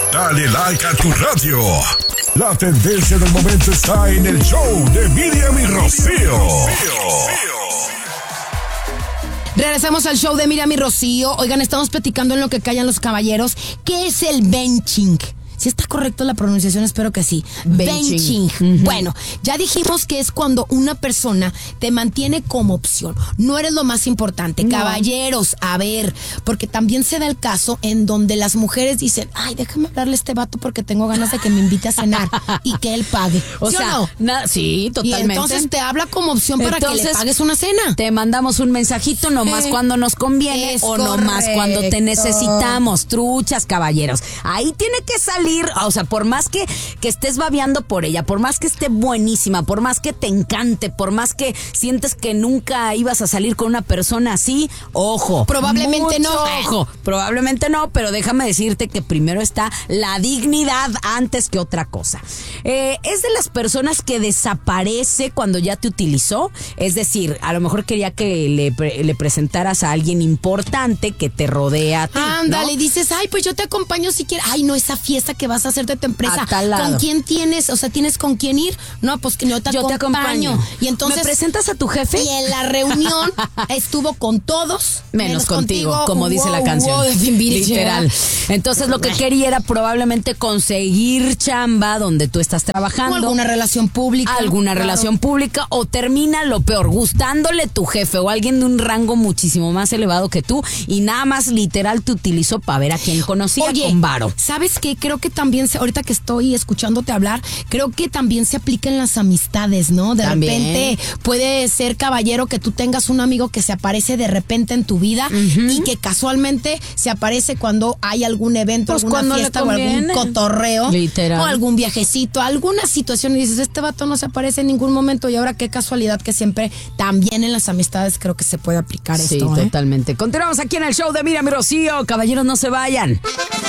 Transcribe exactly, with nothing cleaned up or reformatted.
Dale like a tu radio. La tendencia del momento está en el show de Miriam y Rocío. Regresamos al show de Miriam y Rocío. Oigan, estamos platicando en lo que callan los caballeros. ¿Qué es el benching? Si está correcto la pronunciación, espero que sí. Benching. Benching. Uh-huh. Bueno, ya dijimos que es cuando una persona te mantiene como opción. No eres lo más importante. No. Caballeros, a ver, porque también se da el caso en donde las mujeres dicen, ay, déjame hablarle a este vato porque tengo ganas de que me invite a cenar y que él pague. O ¿Sí sea, o no? Na- sí, totalmente. Y entonces te habla como opción para entonces, que le pagues una cena. Te mandamos un mensajito nomás eh, cuando nos conviene o correcto. Nomás cuando te necesitamos. Truchas, caballeros. Ahí tiene que salir. O sea, por más que, que estés babeando por ella, por más que esté buenísima, por más que te encante, por más que sientes que nunca ibas a salir con una persona así, ojo. Probablemente no. Ojo, probablemente no, pero déjame decirte que primero está la dignidad antes que otra cosa. Eh, es de las personas que desaparece cuando ya te utilizó. Es decir, a lo mejor quería que le, le presentaras a alguien importante que te rodea a ti. Ándale, ¿no? dices, ay, pues yo te acompaño si quieres. Ay, no, esa fiesta que vas a hacer de tu empresa. ¿Con quién tienes? O sea, ¿tienes con quién ir? No, pues que yo te, yo acompaño. te acompaño. Y entonces, ¿me presentas a tu jefe? Y en la reunión estuvo con todos. Menos, menos contigo, contigo, como wow, dice la canción. Wow, literal. Entonces lo que quería era probablemente conseguir chamba donde tú estás trabajando. O alguna relación pública. Alguna claro. relación pública. O termina lo peor, gustándole tu jefe o alguien de un rango muchísimo más elevado que tú y nada más literal te utilizó para ver a quién conocía. Oye, con varo. ¿Sabes qué? Creo que también, se, ahorita que estoy escuchándote hablar, creo que también se aplica en las amistades, ¿no? De también. repente puede ser, caballero, que tú tengas un amigo que se aparece de repente en tu vida uh-huh. y que casualmente se aparece cuando hay algún evento, pues alguna fiesta o algún cotorreo. Literal. O algún viajecito, alguna situación y dices, este vato no se aparece en ningún momento y ahora qué casualidad que siempre también en las amistades creo que se puede aplicar sí, esto. Sí, totalmente. ¿eh? Continuamos aquí en el show de Miriam y Rocío. Caballeros, no se vayan.